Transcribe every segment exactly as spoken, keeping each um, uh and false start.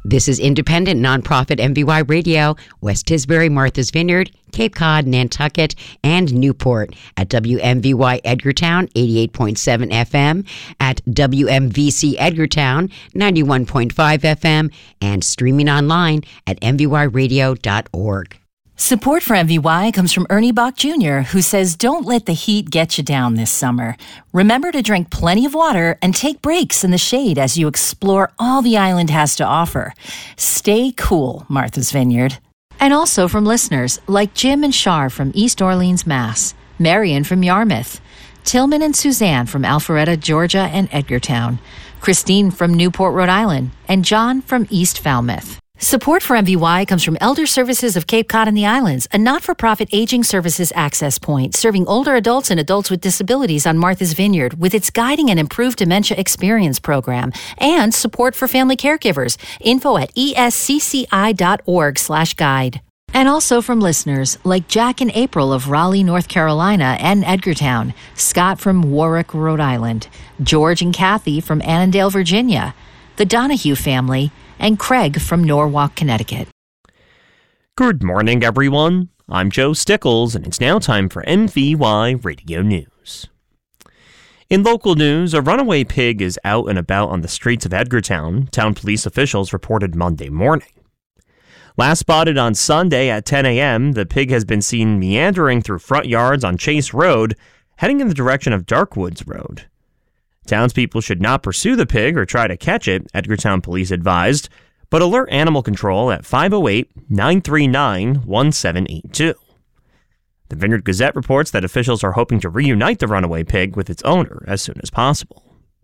This is independent nonprofit M V Y Radio, West Tisbury, Martha's Vineyard, Cape Cod, Nantucket, and Newport at W M V Y Edgartown eighty-eight point seven F M, at W M V C Edgartown ninety-one point five F M, and streaming online at m v y radio dot org. Support for M V Y comes from Ernie Bach Junior, who says don't let the heat get you down this summer. Remember to drink plenty of water and take breaks in the shade as you explore all the island has to offer. Stay cool, Martha's Vineyard. And also from listeners like Jim and Shar from East Orleans, Mass., Marion from Yarmouth, Tillman and Suzanne from Alpharetta, Georgia and Edgartown, Christine from Newport, Rhode Island, and John from East Falmouth. Support for M V Y comes from Elder Services of Cape Cod and the Islands, a not-for-profit aging services access point serving older adults and adults with disabilities on Martha's Vineyard with its guiding and improved dementia experience program, and support for family caregivers. Info at e s c c i dot org slash guide. And also from listeners like Jack and April of Raleigh, North Carolina and Edgartown, Scott from Warwick, Rhode Island, George and Kathy from Annandale, Virginia, the Donahue family, and Craig from Norwalk, Connecticut. Good morning, everyone. I'm Joe Stickles, and it's now time for M V Y Radio News. In local news, a runaway pig is out and about on the streets of Edgartown, town police officials reported Monday morning. Last spotted on Sunday at ten a.m., the pig has been seen meandering through front yards on Chase Road, heading in the direction of Darkwoods Road. Townspeople should not pursue the pig or try to catch it, Edgartown police advised, but alert animal control at five oh eight, nine three nine, one seven eight two. The Vineyard Gazette reports that officials are hoping to reunite the runaway pig with its owner as soon as possible.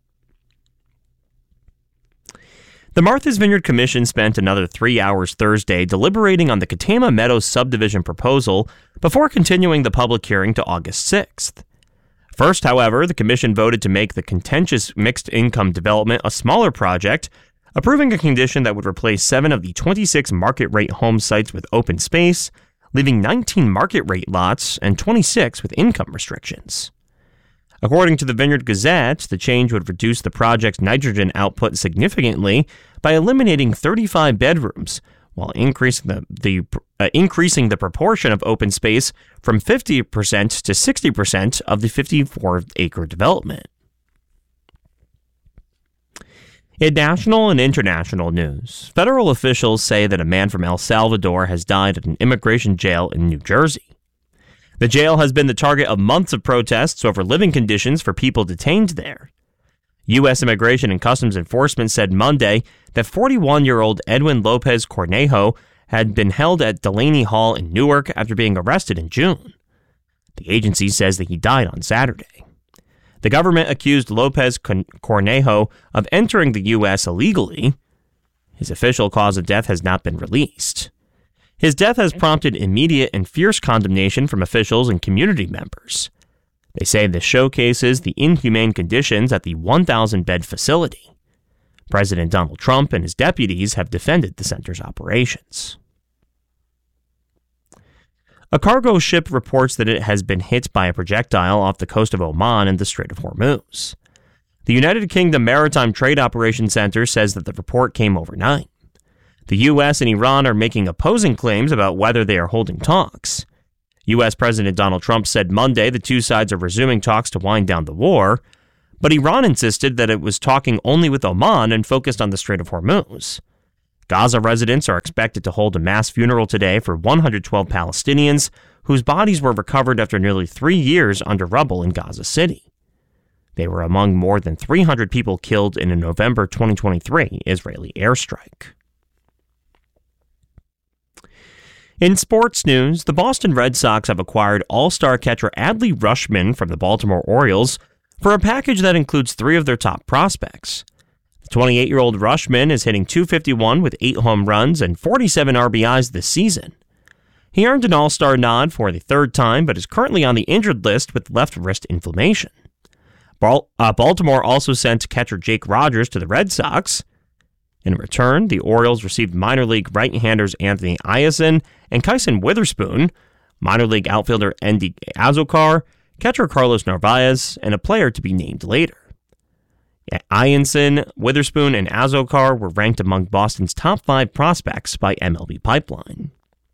The Martha's Vineyard Commission spent another three hours Thursday deliberating on the Katama Meadows subdivision proposal before continuing the public hearing to August sixth. First, however, the commission voted to make the contentious mixed-income development a smaller project, approving a condition that would replace seven of the twenty-six market-rate home sites with open space, leaving nineteen market-rate lots and twenty-six with income restrictions. According to the Vineyard Gazette, the change would reduce the project's nitrogen output significantly by eliminating thirty-five bedrooms, while increasing the, the uh, increasing the proportion of open space from fifty percent to sixty percent of the fifty-four acre development. In national and international news, federal officials say that a man from El Salvador has died at an immigration jail in New Jersey. The jail has been the target of months of protests over living conditions for people detained there. U S Immigration and Customs Enforcement said Monday that forty-one-year-old Edwin Lopez Cornejo had been held at Delaney Hall in Newark after being arrested in June. The agency says that he died on Saturday. The government accused Lopez Cornejo of entering the U S illegally. His official cause of death has not been released. His death has prompted immediate and fierce condemnation from officials and community members. They say this showcases the inhumane conditions at the one thousand bed facility. President Donald Trump and his deputies have defended the center's operations. A cargo ship reports that it has been hit by a projectile off the coast of Oman in the Strait of Hormuz. The United Kingdom Maritime Trade Operations Center says that the report came overnight. The U S and Iran are making opposing claims about whether they are holding talks. U S President Donald Trump said Monday the two sides are resuming talks to wind down the war, but Iran insisted that it was talking only with Oman and focused on the Strait of Hormuz. Gaza residents are expected to hold a mass funeral today for one hundred twelve Palestinians whose bodies were recovered after nearly three years under rubble in Gaza City. They were among more than three hundred people killed in a November twenty twenty-three Israeli airstrike. In sports news, the Boston Red Sox have acquired all-star catcher Adley Rutschman from the Baltimore Orioles for a package that includes three of their top prospects. The twenty-eight-year-old Rutschman is hitting two fifty-one with eight home runs and forty-seven R B Is this season. He earned an all-star nod for the third time, but is currently on the injured list with left wrist inflammation. Bal- uh, Baltimore also sent catcher Jake Rogers to the Red Sox. In return, the Orioles received minor league right-handers Anthony Iacin and Kyson Witherspoon, minor league outfielder Endy Azokar, catcher Carlos Narvaez, and a player to be named later. Ianson, Witherspoon, and Azokar were ranked among Boston's top five prospects by M L B Pipeline.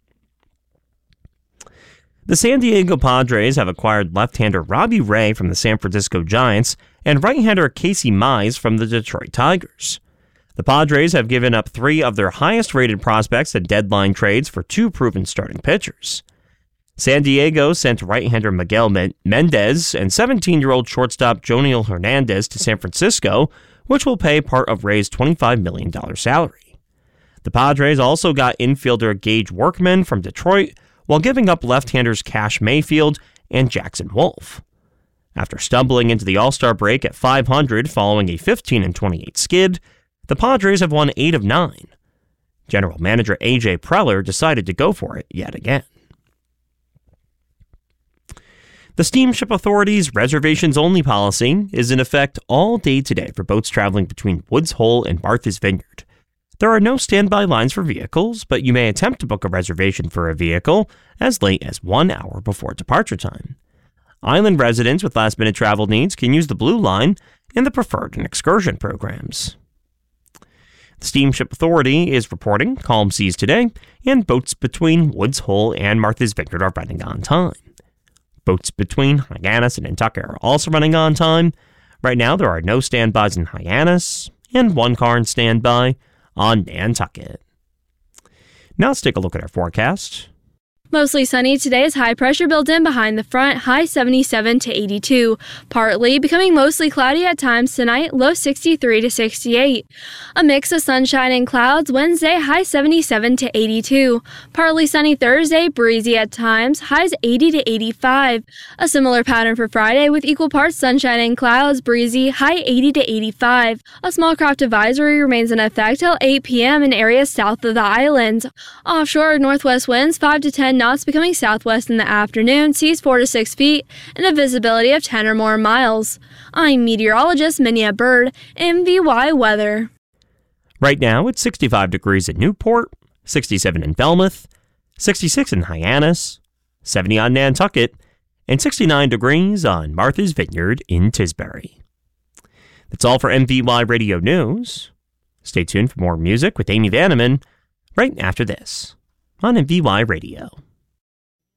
The San Diego Padres have acquired left-hander Robbie Ray from the San Francisco Giants and right-hander Casey Mize from the Detroit Tigers. The Padres have given up three of their highest-rated prospects at deadline trades for two proven starting pitchers. San Diego sent right-hander Miguel Mendez and seventeen-year-old shortstop Joniel Hernandez to San Francisco, which will pay part of Ray's twenty-five million dollars salary. The Padres also got infielder Gage Workman from Detroit, while giving up left-handers Cash Mayfield and Jackson Wolf. After stumbling into the All-Star break at five hundred following a fifteen and twenty-eight skid, the Padres have won eight of nine. General Manager A J Preller decided to go for it yet again. The Steamship Authority's reservations-only policy is in effect all day today for boats traveling between Woods Hole and Martha's Vineyard. There are no standby lines for vehicles, but you may attempt to book a reservation for a vehicle as late as one hour before departure time. Island residents with last-minute travel needs can use the Blue Line and the Preferred and Excursion programs. The Steamship Authority is reporting calm seas today, and boats between Woods Hole and Martha's Vineyard are running on time. Boats between Hyannis and Nantucket are also running on time. Right now, there are no standbys in Hyannis, and one car in standby on Nantucket. Now let's take a look at our forecast. Mostly sunny today as high pressure built in behind the front, high seventy-seven to eighty-two. Partly becoming mostly cloudy at times tonight, low sixty-three to sixty-eight. A mix of sunshine and clouds Wednesday, high seventy-seven to eighty-two. Partly sunny Thursday, breezy at times, highs eighty to eighty-five. A similar pattern for Friday with equal parts sunshine and clouds, breezy, high eighty to eighty-five. A small craft advisory remains in effect till eight p.m. in areas south of the island. Offshore northwest winds five to ten knots becoming southwest in the afternoon, seas four to six feet, and a visibility of ten or more miles. I'm meteorologist Minya Bird, M V Y Weather. Right now, it's sixty-five degrees in Newport, sixty-seven in Falmouth, sixty-six in Hyannis, seventy on Nantucket, and sixty-nine degrees on Martha's Vineyard in Tisbury. That's all for M V Y Radio News. Stay tuned for more music with Amy Vanneman right after this on M V Y Radio.